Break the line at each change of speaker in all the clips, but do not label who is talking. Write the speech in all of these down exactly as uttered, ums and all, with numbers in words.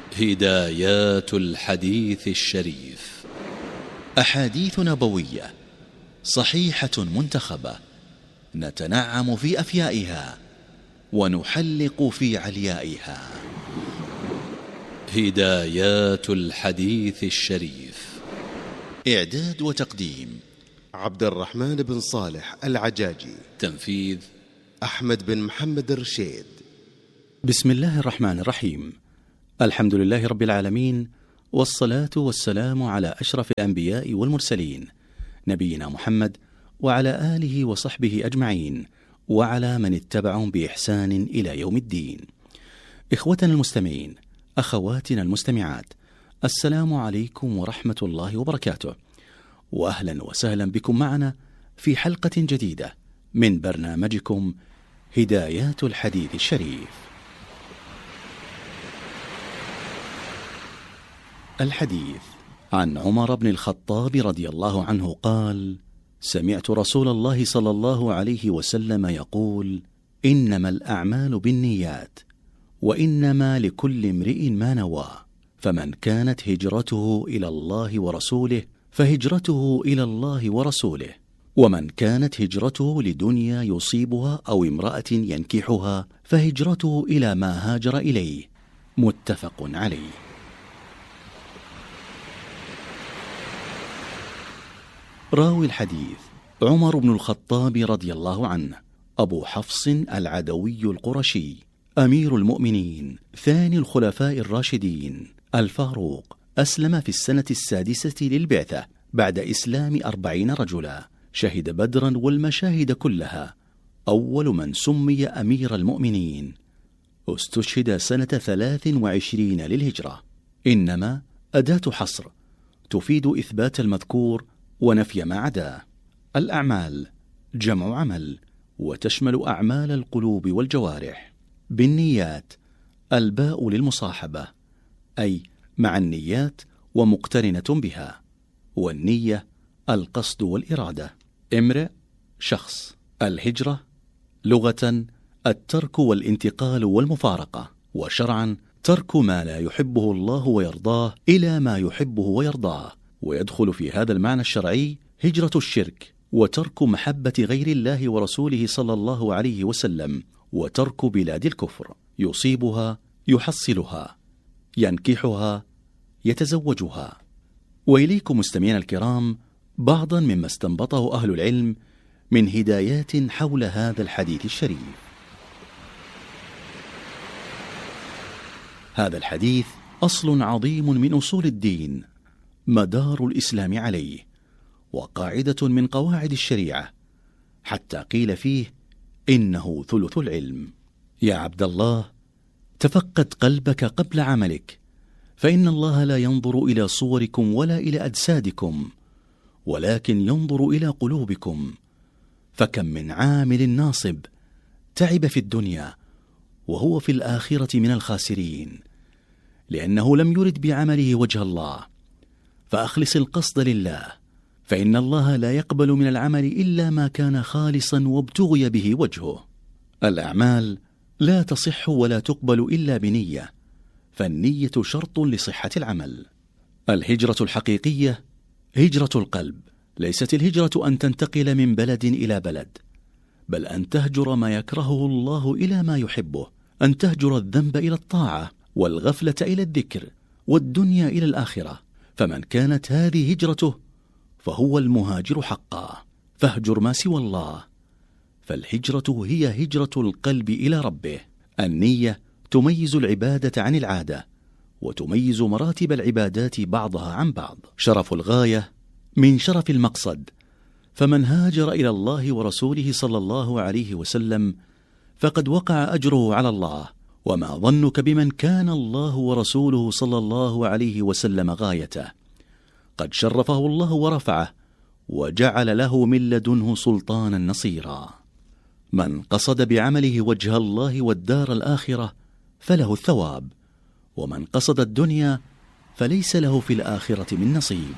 هدايات الحديث الشريف. أحاديث نبوية صحيحة منتخبة، نتنعم في أفيائها ونحلق في عليائها. هدايات الحديث الشريف. إعداد وتقديم
عبد الرحمن بن صالح العجاجي.
تنفيذ
أحمد بن محمد الرشيد.
بسم الله الرحمن الرحيم. الحمد لله رب العالمين، والصلاة والسلام على أشرف الأنبياء والمرسلين، نبينا محمد وعلى آله وصحبه أجمعين، وعلى من اتبعهم بإحسان إلى يوم الدين. إخوتنا المستمعين، أخواتنا المستمعات، السلام عليكم ورحمة الله وبركاته، وأهلا وسهلا بكم معنا في حلقة جديدة من برنامجكم هدايات الحديث الشريف. الحديث عن عمر بن الخطاب رضي الله عنه قال: سمعت رسول الله صلى الله عليه وسلم يقول: إنما الأعمال بالنيات، وإنما لكل امرئ ما نوى، فمن كانت هجرته إلى الله ورسوله فهجرته إلى الله ورسوله، ومن كانت هجرته لدنيا يصيبها أو امرأة ينكحها فهجرته إلى ما هاجر إليه. متفق عليه. راوي الحديث عمر بن الخطاب رضي الله عنه، أبو حفص العدوي القرشي، أمير المؤمنين، ثاني الخلفاء الراشدين الفاروق، أسلم في السنة السادسة للبعثة بعد إسلام أربعين رجلا، شهد بدرا والمشاهد كلها، أول من سمي أمير المؤمنين، استشهد سنة ثلاث وعشرين للهجرة. إنما أداة حصر تفيد إثبات المذكور ونفي ما عداه. الأعمال جمع عمل، وتشمل أعمال القلوب والجوارح. بالنيات الباء للمصاحبة، أي مع النيات ومقترنة بها، والنية القصد والإرادة. امرئ شخص. الهجرة لغة الترك والانتقال والمفارقة، وشرعا ترك ما لا يحبه الله ويرضاه إلى ما يحبه ويرضاه، ويدخل في هذا المعنى الشرعي هجرة الشرك، وترك محبة غير الله ورسوله صلى الله عليه وسلم، وترك بلاد الكفر، يصيبها يحصلها، ينكحها يتزوجها. وإليكم مستمعين الكرام بعضا مما استنبطه أهل العلم من هدايات حول هذا الحديث الشريف. هذا الحديث أصل عظيم من أصول الدين، مدار الإسلام عليه، وقاعدة من قواعد الشريعة، حتى قيل فيه إنه ثلث العلم. يا عبد الله، تفقد قلبك قبل عملك، فإن الله لا ينظر إلى صوركم ولا إلى أجسادكم، ولكن ينظر إلى قلوبكم. فكم من عامل ناصب تعب في الدنيا وهو في الآخرة من الخاسرين، لأنه لم يرد بعمله وجه الله. فأخلص القصد لله، فإن الله لا يقبل من العمل إلا ما كان خالصا وابتغي به وجهه. الأعمال لا تصح ولا تقبل إلا بنية، فالنية شرط لصحة العمل. الهجرة الحقيقية هجرة القلب، ليست الهجرة أن تنتقل من بلد إلى بلد، بل أن تهجر ما يكرهه الله إلى ما يحبه، أن تهجر الذنب إلى الطاعة، والغفلة إلى الذكر، والدنيا إلى الآخرة. فمن كانت هذه هجرته فهو المهاجر حقا. فاهجر ما سوى الله، فالهجرة هي هجرة القلب إلى ربه. النية تميز العبادة عن العادة، وتميز مراتب العبادات بعضها عن بعض. شرف الغاية من شرف المقصد، فمن هاجر إلى الله ورسوله صلى الله عليه وسلم فقد وقع أجره على الله. وما ظنك بمن كان الله ورسوله صلى الله عليه وسلم غايته؟ قد شرفه الله ورفعه، وجعل له من لدنه سلطانا نصيرا. من قصد بعمله وجه الله والدار الآخرة فله الثواب، ومن قصد الدنيا فليس له في الآخرة من نصيب.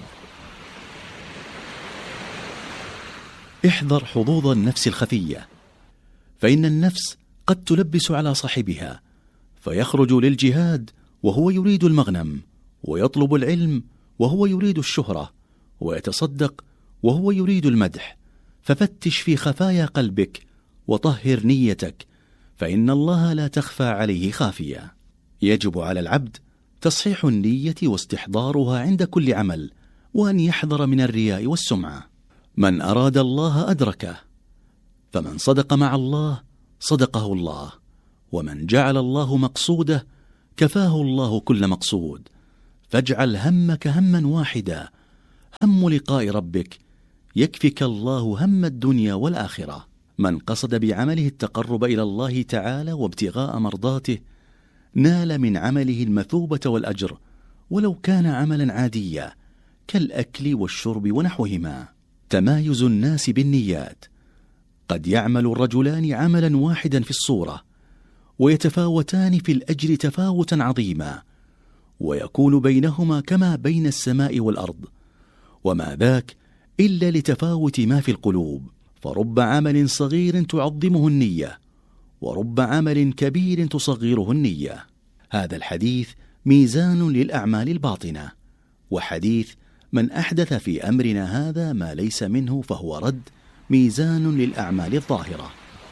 احذر حظوظ النفس الخفية، فإن النفس قد تلبس على صاحبها فيخرج للجهاد وهو يريد المغنم، ويطلب العلم وهو يريد الشهرة، ويتصدق وهو يريد المدح. ففتش في خفايا قلبك وطهر نيتك، فإن الله لا تخفى عليه خافية. يجب على العبد تصحيح النية واستحضارها عند كل عمل، وأن يحذر من الرياء والسمعة. من أراد الله أدركه، فمن صدق مع الله صدقه الله، ومن جعل الله مقصوده كفاه الله كل مقصود. فاجعل همك هما واحدا، هم لقاء ربك، يكفك الله هم الدنيا والآخرة. من قصد بعمله التقرب إلى الله تعالى وابتغاء مرضاته نال من عمله المثوبة والأجر، ولو كان عملا عاديا كالأكل والشرب ونحوهما. تمايز الناس بالنيات. قد يعمل الرجلان عملا واحدا في الصورة، ويتفاوتان في الأجر تفاوتا عظيما، ويكون بينهما كما بين السماء والأرض، وما ذاك إلا لتفاوت ما في القلوب. فرب عمل صغير تعظمه النية، ورب عمل كبير تصغره النية. هذا الحديث ميزان للأعمال الباطنة، وحديث من أحدث في أمرنا هذا ما ليس منه فهو رد ميزان للأعمال الظاهرة.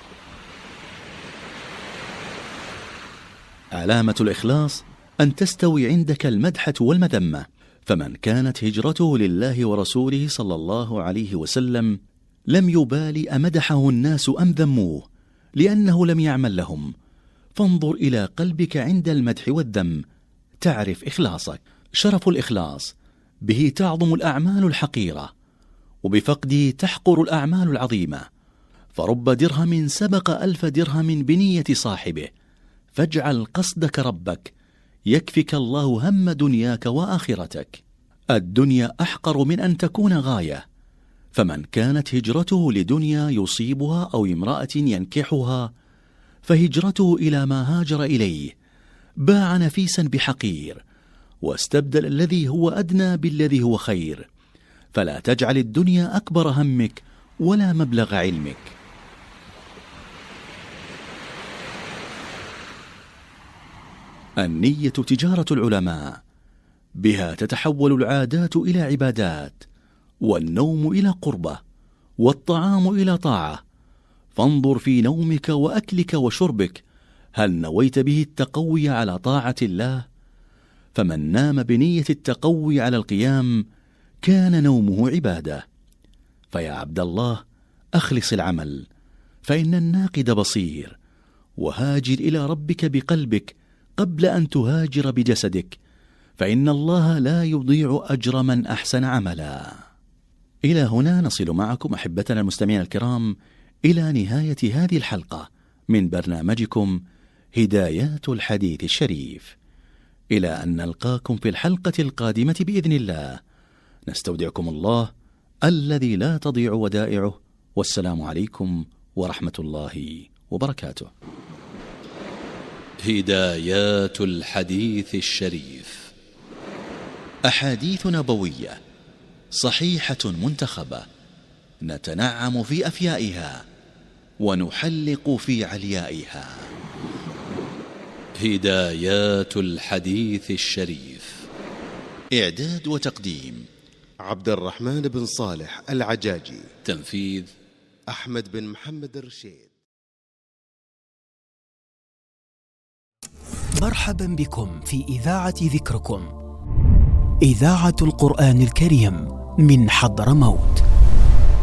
علامة الإخلاص أن تستوي عندك المدحة والمذمة. فمن كانت هجرته لله ورسوله صلى الله عليه وسلم لم يبال أمدحه الناس أم ذموه، لأنه لم يعمل لهم. فانظر إلى قلبك عند المدح والذم تعرف إخلاصك. شرف الإخلاص به تعظم الأعمال الحقيرة، وبفقده تحقر الأعمال العظيمة. فرب درهم سبق ألف درهم بنية صاحبه. فاجعل قصدك ربك، يكفك الله هم دنياك وآخرتك. الدنيا أحقر من أن تكون غاية، فمن كانت هجرته لدنيا يصيبها أو امرأة ينكحها فهجرته إلى ما هاجر إليه. باع نفيسا بحقير، واستبدل الذي هو أدنى بالذي هو خير. فلا تجعل الدنيا أكبر همك ولا مبلغ علمك. النية تجارة العلماء، بها تتحول العادات إلى عبادات، والنوم إلى قربة، والطعام إلى طاعة. فانظر في نومك وأكلك وشربك هل نويت به التقوي على طاعة الله؟ فمن نام بنية التقوي على القيام كان نومه عبادة. فيا عبد الله أخلص العمل، فإن الناقد بصير. وهاجر إلى ربك بقلبك قبل أن تهاجر بجسدك، فإن الله لا يضيع أجر من أحسن عملا. إلى هنا نصل معكم أحبتنا المستمعين الكرام إلى نهاية هذه الحلقة من برنامجكم هدايات الحديث الشريف. إلى أن نلقاكم في الحلقة القادمة بإذن الله، نستودعكم الله الذي لا تضيع ودائعه، والسلام عليكم ورحمة الله وبركاته.
هدايات الحديث الشريف. أحاديث نبوية صحيحة منتخبة، نتنعم في أفيائها ونحلق في عليائها. هدايات الحديث الشريف. إعداد وتقديم
عبد الرحمن بن صالح العجاجي.
تنفيذ
أحمد بن محمد الرشيد.
مرحبا بكم في إذاعة ذكركم، إذاعة القرآن الكريم من حضرموت.